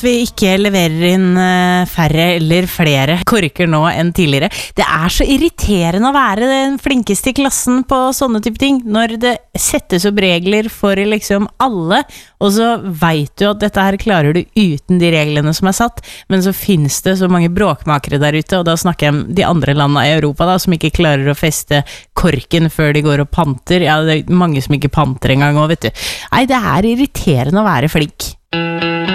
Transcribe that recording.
vi ikke leverer inn færre eller flere korker nå enn tidligere. Det så irriterende å være den flinkeste i klassen på sånne type ting, når det settes opp regler for liksom alle, og så vet du at dette her klarer du uten de reglene som satt, men så finnes det så mange bråkmakere der ute, og da snakker jeg om de andre landene i Europa da, som ikke klarer å feste korken før de går og panter. Ja, det mange som ikke panter engang også, vet du. Nei, det irriterende å være flink.